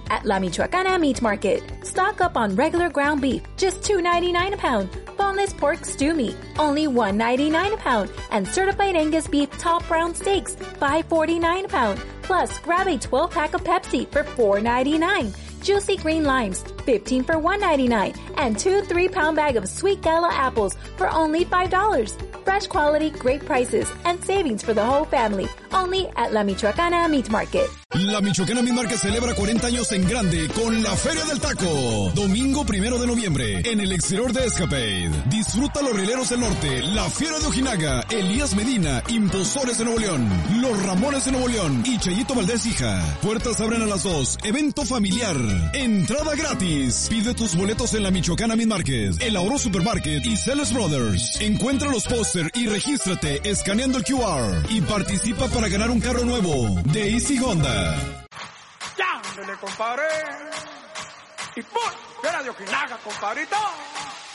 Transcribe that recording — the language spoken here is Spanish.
at La Michoacana Meat Market. Stock up on regular ground beef, just $2.99 a pound. Boneless pork stew meat, only $1.99 a pound. And certified Angus beef top round steaks, $5.49 a pound. Plus, grab a 12-pack of Pepsi for $4.99. Juicy green limes, 15 for $1.99. And 2 3-pound bag of sweet gala apples for only $5. Fresh quality, great prices, and savings for the whole family. Only at La Michoacana Meat Market. La Michoacana Meat Market celebra 40 años en grande con la Feria del Taco. Domingo 1 de noviembre, en el exterior de Escapade. Disfruta los Rieleros del Norte, la Fiera de Ojinaga, Elías Medina, Impulsores de Nuevo León, Los Ramones de Nuevo León y Chayito Valdés Hija. Puertas abren a las 2. Evento familiar. Entrada gratis. Pide tus boletos en la Michoacana Meat Market, el Ahorro Supermarket y Celes Brothers. Encuentra los póster y regístrate escaneando el QR y participa para ganar un carro nuevo de Easy Honda. ¡Ya, ándale, compadre! ¡Y pum! ¡Era de Ojinaga, compadrito!